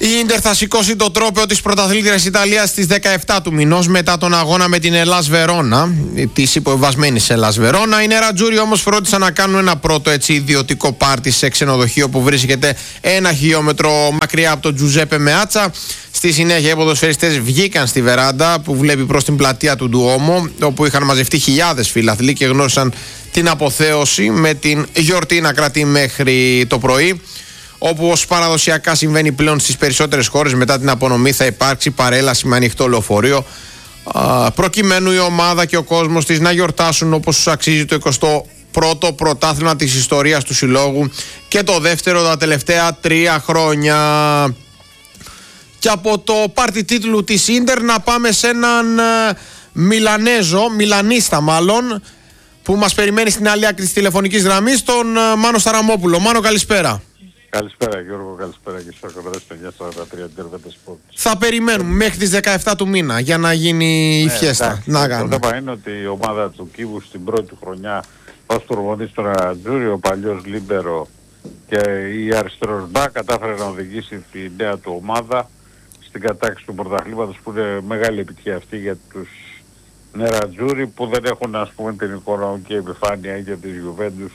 Η Ίντερ θα σηκώσει το τρόπαιο της πρωταθλήτριας Ιταλίας στις 17 του μηνός μετά τον αγώνα με την Ελλάς Βερόνα, της υποβιβασμένης Ελλάς Βερόνα. Οι νερατζούροι όμως φρόντισαν να κάνουν ένα πρώτο ιδιωτικό πάρτι σε ξενοδοχείο που βρίσκεται 1 χιλιόμετρο μακριά από τον Τζουζέπε Μεάτσα. Στη συνέχεια οι ποδοσφαιριστές βγήκαν στη βεράντα που βλέπει προς την πλατεία του Ντουόμο, όπου είχαν μαζευτεί χιλιάδες φιλαθλοί και γνώρισαν την αποθέωση, με την γιορτή να κρατεί μέχρι το πρωί. Όπου ως παραδοσιακά συμβαίνει πλέον στις περισσότερες χώρες, μετά την απονομή θα υπάρξει παρέλαση με ανοιχτό λεωφορείο, προκειμένου η ομάδα και ο κόσμος της να γιορτάσουν όπως τους αξίζει το 21ο πρωτάθλημα της ιστορίας του συλλόγου και το δεύτερο τα τελευταία 3 χρόνια. Και από το πάρτι τίτλου της Ίντερ να πάμε σε έναν Μιλανίστα μάλλον, που μας περιμένει στην άλλη άκρη της τηλεφωνικής γραμμής, τον Μάνο Σαραμόπουλο. Μάνο, καλησπέρα. Καλησπέρα Γιώργο, καλησπέρα και στους ακροατές του 943 Ιντερβέτες Sports. Θα περιμένουμε μέχρι τις 17 του μήνα για να γίνει η φιέστα. Το θέμα είναι ότι η ομάδα του Κίβου στην πρώτη του χρονιά ως προπονητής στον Νερατζούρι, ο παλιός Λίμπερο και η αριστερός μπακ, κατάφερε να οδηγήσει τη νέα του ομάδα στην κατάκτηση του πρωταθλήματος, που είναι μεγάλη επιτυχία αυτή για τους Νερατζούρι, που δεν έχουν, ας πούμε, την οικονομική επιφάνεια για τις Γιουβέντους.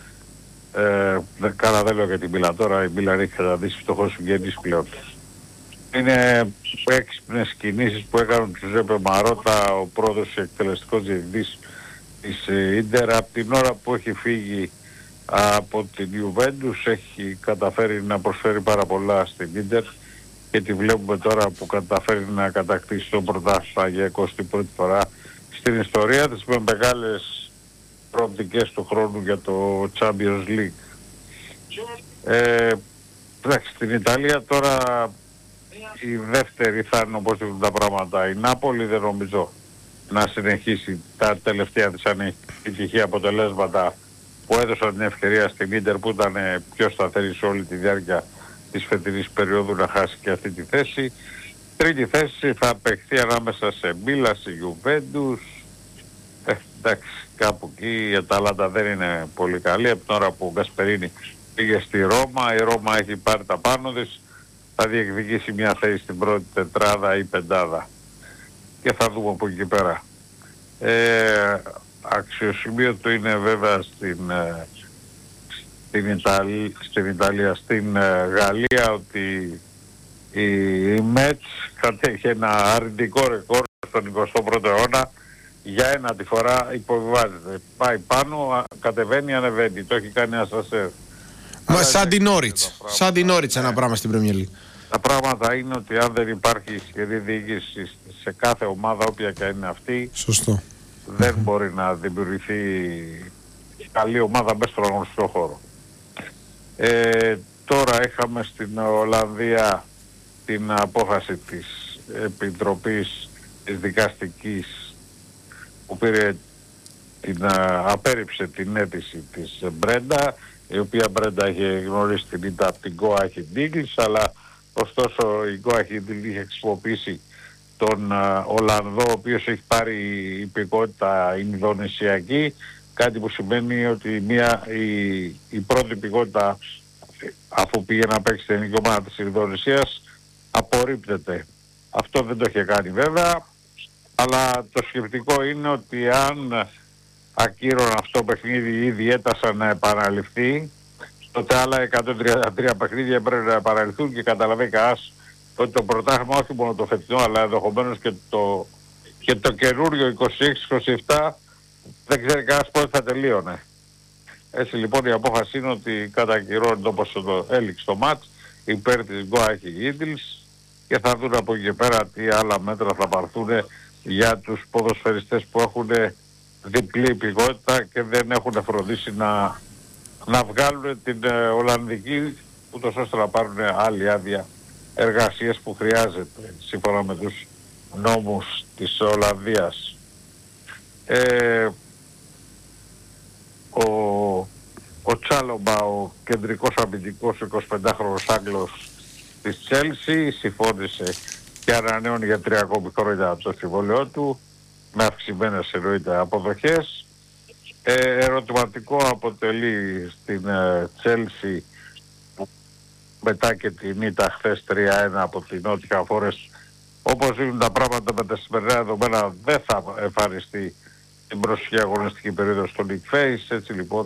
Καλά, δεν λέω για την Μίλαν τώρα, η Μίλαν έχει καταδείξει φτωχός συγγενής πλέον. Είναι έξυπνες κινήσεις που έκαναν του Τζουζέπε Μαρότα, ο πρόεδρος και εκτελεστικός διευθυντής της Ίντερ. Από την ώρα που έχει φύγει από την Ιουβέντους έχει καταφέρει να προσφέρει πάρα πολλά στην Ίντερ και τη βλέπουμε τώρα που καταφέρει να κατακτήσει το πρωτάθλημα για 21η φορά στην ιστορία της, με μεγάλες προοπτικές του χρόνου για το Champions League. Εντάξει, στην Ιταλία τώρα η δεύτερη θα είναι όπως δείχνουν τα πράγματα. Η Νάπολη δεν νομίζω να συνεχίσει τα τελευταία της ανεπιτυχή αποτελέσματα που έδωσαν την ευκαιρία στην Ίντερ, που ήταν πιο σταθερή σε όλη τη διάρκεια της φετινής περίοδου, να χάσει και αυτή τη θέση. Τρίτη θέση θα παιχθεί ανάμεσα σε Μίλαν, σε Γιουβέντους. Εντάξει, κάπου εκεί η Αταλάντα δεν είναι πολύ καλή. Από την ώρα που ο Γκασπερίνη πήγε στη Ρώμα, η Ρώμα έχει πάρει τα πάνω της, θα διεκδικήσει μια θέση στην πρώτη τετράδα ή πεντάδα και θα δούμε από εκεί πέρα. Αξιοσημείωτο είναι βέβαια στην Ιταλία, στην Γαλλία, ότι η Μέτς κατέχει ένα αρνητικό ρεκόρ στον 21ο αιώνα. Για ένα τη φορά υποβιβάζεται. Πάει πάνω, κατεβαίνει, ανεβαίνει. Το έχει κάνει ασασέρ. Σαν την Νόριτς. Σαν την Νόριτς ένα πράγμα στην Premier League. Τα πράγματα είναι ότι αν δεν υπάρχει ισχυρή διοίκηση σε κάθε ομάδα, όποια και είναι αυτή, σωστό, δεν μπορεί να δημιουργηθεί καλή ομάδα μέσα στον αγωνιστικό χώρο. Τώρα είχαμε στην Ολλανδία την απόφαση της Επιτροπής της Δικαστικής, που απέρριψε την αίτηση της Μπρέντα, η οποία Μπρέντα είχε γνωρίσει την ήττα από την Go Ahead Eagles, αλλά ωστόσο η Go Ahead Eagles είχε χρησιμοποιήσει τον Ολλανδό, ο οποίος έχει πάρει υπηκότητα ινδονησιακή, κάτι που σημαίνει ότι η πρώτη υπηκότητα, αφού πήγε να παίξει την εθνική ομάδα της Ινδονησίας, απορρίπτεται. Αυτό δεν το είχε κάνει βέβαια, αλλά το σκεπτικό είναι ότι αν ακύρωναν αυτό το παιχνίδι ή διέτασαν να επαναληφθεί, τότε άλλα 133 παιχνίδια πρέπει να επαναληφθούν, και καταλαβαίνει κανένας ότι το πρωτάθλημα, όχι μόνο το φετινό, αλλά ενδεχομένως και το καινούριο 26-27, δεν ξέρει κανένας πότε θα τελείωνε. Έτσι λοιπόν η απόφαση είναι ότι κατακυρώνεται, όπως το έληξε το μάτς, υπέρ της Go Ahead Eagles, και θα δουν από εκεί και πέρα τι άλλα μέτρα θα πάρθουν για τους ποδοσφαιριστές που έχουν διπλή υπηκότητα και δεν έχουν φροντίσει να βγάλουν την Ολλανδική, ούτως ώστε να πάρουν άλλη άδεια εργασίες που χρειάζεται σύμφωνα με τους νόμους της Ολλανδίας. Ο Τσάλομπα, ο κεντρικός αμυντικός 25χρονος Άγγλος της Chelsea, συμφώνησε και ανανεώνει για 3 ακόμη χρόνια το συμβόλαιό του, με αυξημένες εννοείται αποδοχές. Ερωτηματικό αποτελεί στην Chelsea μετά και την ήττα χθες 3-1 από την Νότια Φόρεστ. Όπως είναι τα πράγματα με τα σημερινά δεδομένα, δεν θα εμφανιστεί την προσοχή αγωνιστική περίοδο στο League Face. Έτσι λοιπόν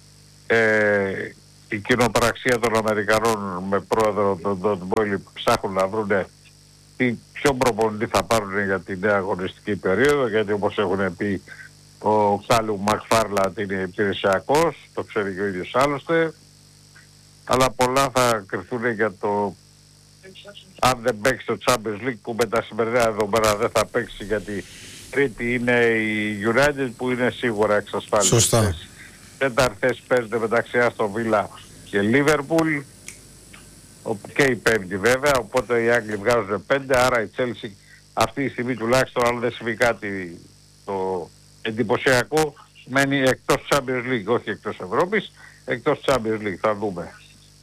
η κοινοπραξία των Αμερικανών με πρόεδρο τον Ντον Μπόιλι ψάχνουν να βρουν ποιο προπονητή θα πάρουν για την νέα αγωνιστική περίοδο, γιατί όπως έχουν πει ο Κάλου Μακφάρλαντ είναι υπηρεσιακός, το ξέρει και ο ίδιος άλλωστε, αλλά πολλά θα κρυφθούν για το αν δεν παίξει το Champions League, που με τα σημερινά δεδομένα δεν θα παίξει, γιατί τρίτη είναι η United που είναι σίγουρα εξασφάλιση. Σωστά. Τέταρτη θέση παίζεται μεταξύ Άστον Βίλα και Λίβερπουλ και η πέμπτη βέβαια, οπότε οι Άγγλοι βγάζουν 5, άρα η Chelsea αυτή τη στιγμή τουλάχιστον, αν δεν συμβεί κάτι το εντυπωσιακό, μένει εκτός Champions League, όχι εκτός Ευρώπης, εκτός Champions League, θα δούμε.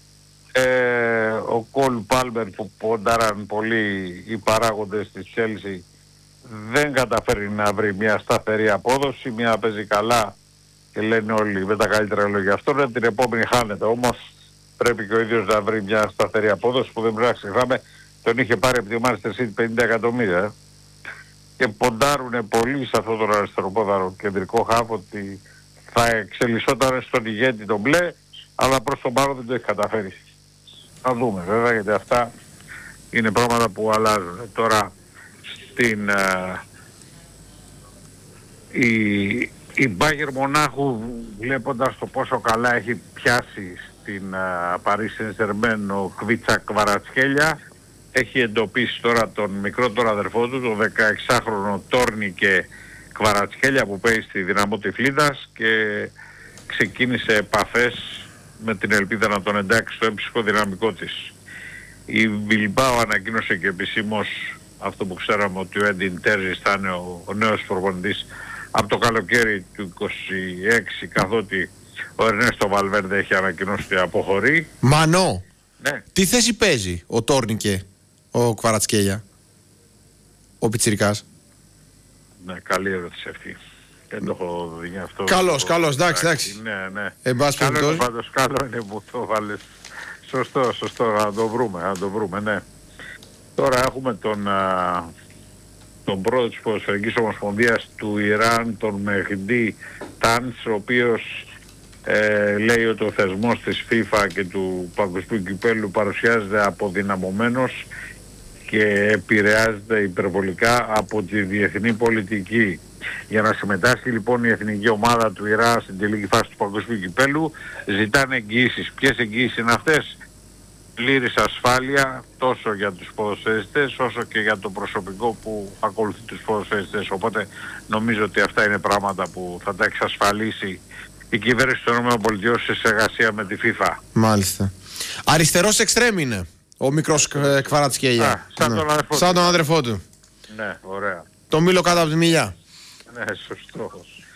Ο Κολ Πάλμερ που ποντάραν πολύ οι παράγοντες της Chelsea δεν καταφέρει να βρει μια σταθερή απόδοση, μια παίζει καλά και λένε όλοι με τα καλύτερα λόγια αυτόν, την επόμενη χάνεται, όμως πρέπει και ο ίδιος να βρει μια σταθερή απόδοση που δεν πρέπει να ξεχνάμε, τον είχε πάρει από τη Manchester City 50 εκατομμύρια και ποντάρουν πολύ σε αυτόν τον αριστεροπόδαρο κεντρικό χάφ ότι θα εξελισσόταν στον ηγέτη τον μπλε, αλλά προς τον παρόν δεν το έχει καταφέρει. Θα δούμε βέβαια, γιατί αυτά είναι πράγματα που αλλάζουν. Τώρα στην η Μπάγερ Μονάχου, βλέποντας το πόσο καλά έχει πιάσει στην Paris Saint-Germain ο Κβίτσα Κβαρατσχέλια, έχει εντοπίσει τώρα τον μικρότερο αδερφό του, τον 16χρονο Τόρνικε Κβαρατσχέλια, που παίζει στη Δυναμό Τυφλίδας και ξεκίνησε επαφές με την ελπίδα να τον εντάξει στο έμψυχο δυναμικό της. Η Μπιλμπάο ανακοίνωσε και επισήμως αυτό που ξέραμε, ότι ο Έντιν Τέρζης θα είναι ο νέος προπονητής από το καλοκαίρι του 26, καθότι ο Ερνέστο Βαλβέρντε έχει ανακοινώσει ότι αποχωρεί. Μανώ, Ναι. τι θέση παίζει ο Τόρνικε, ο Κβαρατσχέλια, ο πιτσιρικάς? Ναι, καλή ερώτηση αυτή. Δεν το έχω δει αυτό. Καλώς, εντάξει. Ναι. Εν πάση Καλό είναι, περιπτώσει. πάντως, καλό είναι που το βάλες. Σωστό, να το βρούμε, ναι. Τώρα έχουμε τον πρόεδρο της Ποδοσφαιρικής Ομοσπονδίας του Ιράν, τον Μεχντή Τάνς, ο οποίος λέει ότι ο θεσμός της FIFA και του Παγκοσμίου Κυπέλλου παρουσιάζεται αποδυναμωμένος και επηρεάζεται υπερβολικά από τη διεθνή πολιτική. Για να συμμετάσχει λοιπόν η εθνική ομάδα του Ιράν στην τελική φάση του Παγκοσμίου Κυπέλλου, ζητάνε εγγυήσεις. Ποιες εγγυήσεις είναι αυτές? Πλήρης ασφάλεια τόσο για τους ποδοσφαιριστές όσο και για το προσωπικό που ακολουθεί τους ποδοσφαιριστές. Οπότε νομίζω ότι αυτά είναι πράγματα που θα τα εξασφαλίσει η κυβέρνηση των ΗΠΑ σε συνεργασία με τη FIFA. Μάλιστα. Αριστερός εξτρέμ είναι ο μικρός Κβαρατσχέλια. Σαν τον αδερφό του. Ναι, ωραία. Το μήλο κάτω από τη μιλιά. Ναι, σωστό.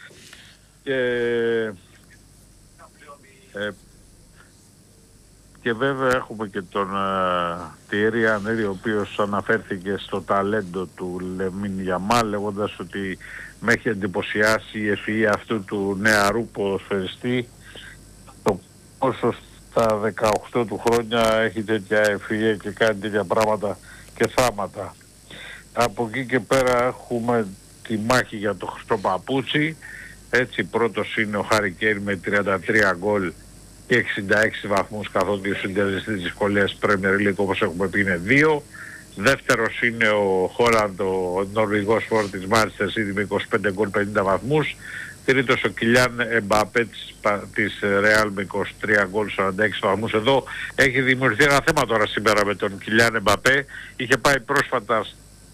Και βέβαια έχουμε και τον Τιέρι Ανέρη, ο οποίος αναφέρθηκε στο ταλέντο του Λεμίν Γιαμάλ, λέγοντας ότι με έχει εντυπωσιάσει η ευφυΐα αυτού του νεαρού ποδοσφαιριστή, το πόσο στα 18 του χρόνια έχει τέτοια ευφυΐα και κάνει τέτοια πράγματα και θάματα. Από εκεί και πέρα έχουμε τη μάχη για το χρυσό παπούτσι. Έτσι πρώτος είναι ο Χάρι Κέιν με 33 γκολ και 66 βαθμούς, καθότι ο συντελεστής της δυσκολίας Premier League, όπως έχουμε πει, είναι 2. Δεύτερος είναι ο Χόλαντ, ο Νορβηγός φόρ της Manchester City με 25 γκολ 50 βαθμούς. Τρίτος ο Κιλιάν Εμπαπέ της Real με 23 γκολ 46 βαθμούς. Εδώ έχει δημιουργηθεί ένα θέμα τώρα σήμερα με τον Κιλιάν Εμπαπέ. Είχε πάει πρόσφατα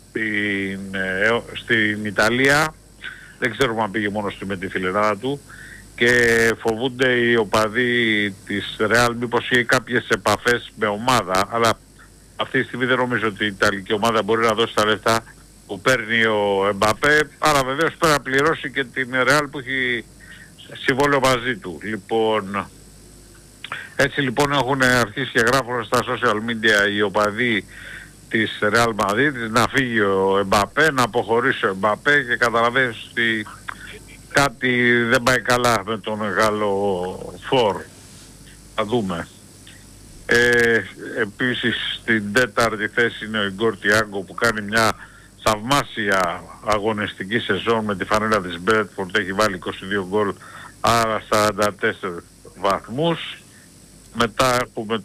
στην Ιταλία, δεν ξέρουμε αν πήγε μόνος του με τη φιλενάδα του, και φοβούνται οι οπαδοί της Real μήπως είχε κάποιες επαφές με ομάδα, αλλά αυτή τη στιγμή δεν νομίζω ότι η Ιταλική ομάδα μπορεί να δώσει τα λεφτά που παίρνει ο Εμπαπέ, αλλά βεβαίως πρέπει να πληρώσει και την Real που έχει συμβόλαιο μαζί του. Λοιπόν, έτσι λοιπόν έχουν αρχίσει και γράφουν στα social media οι οπαδοί της Real Madrid να φύγει ο Εμπαπέ, να αποχωρήσει ο Εμπαπέ, και καταλαβαίνεις ότι κάτι δεν πάει καλά με τον μεγάλο φόρ. Θα δούμε. Επίσης στην τέταρτη θέση είναι ο Ιγκόρ Τιάγκο που κάνει μια θαυμάσια αγωνιστική σεζόν με τη φανέλα της Μπρέτφορντ, έχει βάλει 22 γκολ, άρα 44 βαθμούς. Μετά έχουμε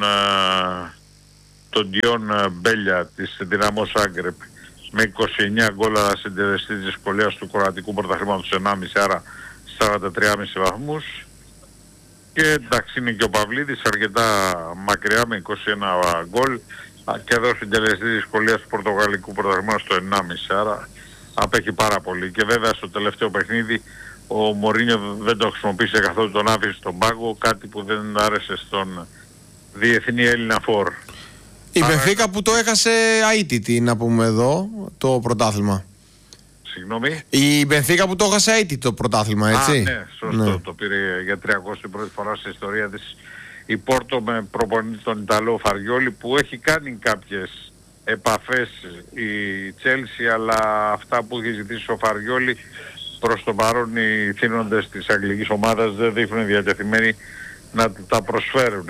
τον Ντιόν Μπέλια της Δυναμό Ζάγκρεπ με 29 γκολ, αλλά συντελεστή της δυσκολίας του κροατικού πρωταθλήματος 1,5, άρα 43,5 βαθμούς. Και εντάξει, είναι και ο Παυλίδης αρκετά μακριά με 21 γκολ και εδώ συντελεστή δυσκολίας του πορτογαλικού πρωταθλήματος στο 1,5, άρα απέχει πάρα πολύ. Και βέβαια στο τελευταίο παιχνίδι ο Μωρίνιο δεν το χρησιμοποίησε καθόλου, τον άφησε στον πάγκο, κάτι που δεν άρεσε στον διεθνή Έλληνα φορ. Η Μπενφίκα που το έχασε αίτητη, να πούμε εδώ, το πρωτάθλημα. Συγγνώμη. Η Μπενφίκα που το έχασε αίτητη το πρωτάθλημα, έτσι. Ναι, σωστό. Ναι. Το πήρε για 301η φορά στην ιστορία της η Πόρτο με προπονητή τον Ιταλό Φαριόλι, που έχει κάνει κάποιες επαφές η Τσέλσι, αλλά αυτά που έχει ζητήσει ο Φαριόλι προς το παρόν οι θύνοντες της αγγλικής ομάδας δεν δείχνουν διατεθειμένοι να τα προσφέρουν.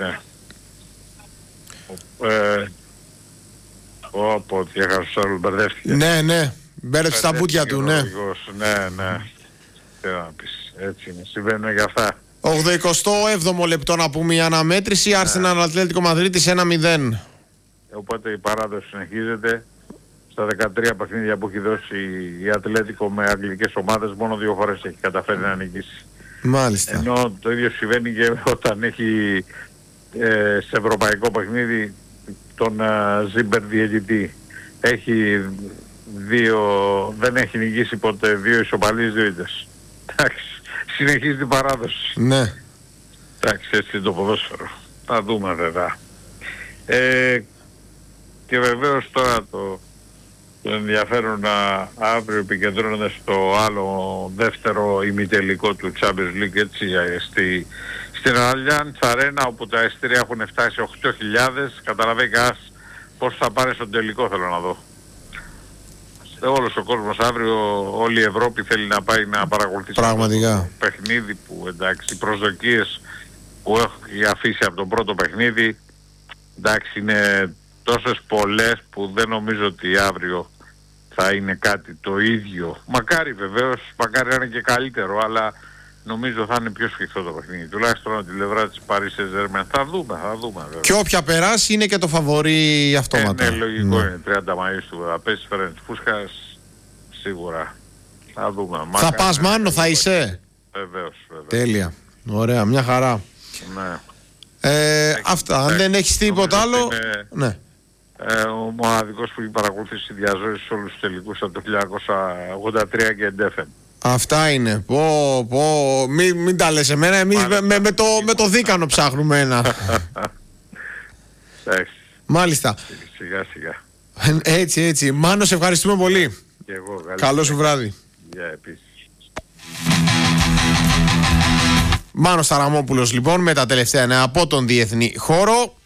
Όποτε έχασε όλο μπερδεύτηκε. Ναι, μπέρδεψε τα μπουτια του, ναι. Ναι. Τι να πεις, έτσι είναι, συμβαίνουν για αυτά. 87ο λεπτό να πούμε η αναμέτρηση, Arsenal Ατλέτικο Μαδρίτης 1-0. Οπότε η παράδοση συνεχίζεται. Στα 13 παιχνίδια που έχει δώσει η Ατλέτικο με αγγλικές ομάδες, μόνο 2 φορές έχει καταφέρει να νικήσει. Μάλιστα. Ενώ το ίδιο συμβαίνει και όταν έχει σε ευρωπαϊκό παιχνίδι τον Ζίμπερ διαιτητή. Δεν έχει νικήσει ποτέ, 2 ισοπαλίες, 2 ήττες. Εντάξει, συνεχίζει την παράδοση. Ναι. Εντάξει, έτσι είναι το ποδόσφαιρο. Θα δούμε βέβαια. Και βεβαίως τώρα το ενδιαφέρον αύριο επικεντρώνεται στο άλλο δεύτερο ημιτελικό του Champions League, έτσι, στην Allianz Arena, όπου τα εισιτήρια έχουν φτάσει 8.000. Καταλαβαίνει κανένας πώς θα πάρει στον τελικό, θέλω να δω. Όλος ο κόσμος αύριο, όλη η Ευρώπη θέλει να πάει να παρακολουθήσει το παιχνίδι, που εντάξει, οι προσδοκίες που έχει αφήσει από το πρώτο παιχνίδι, εντάξει, είναι τόσες πολλές που δεν νομίζω ότι αύριο θα είναι κάτι το ίδιο. Μακάρι βεβαίως, μακάρι να είναι και καλύτερο, αλλά νομίζω θα είναι πιο σφιχτό το παιχνίδι. Τουλάχιστον από τη πλευρά της Paris Saint-Germain. Θα δούμε βέβαια. Και όποια περάσει είναι και το φαβορί αυτόματα. Ναι, λογικό είναι. 30 Μαΐου του Βουδαπέστη, Φερεντσ Πούσχας, σίγουρα. Θα δούμε. Θα πας Μάνο, θα είσαι? Βεβαίως. Τέλεια. Ωραία, μια χαρά. Ναι. Αυτά, αν δεν έχεις τίποτα άλλο. Ναι. Ο μοναδικός που έχει παρακολουθήσει διαζώσεις σε όλους τους τελικούς από το 1983 και εντέφεν. Αυτά είναι. Μην τα λες εμένα, εμείς με το δίκανο ψάχνουμε ένα. Μάλιστα. Σιγά. Έτσι. Μάνο, σε ευχαριστούμε πολύ. Και εγώ. Καλό σου βράδυ. Επίσης. Μάνος Ταραμόπουλος λοιπόν με τα τελευταία νέα από τον διεθνή χώρο.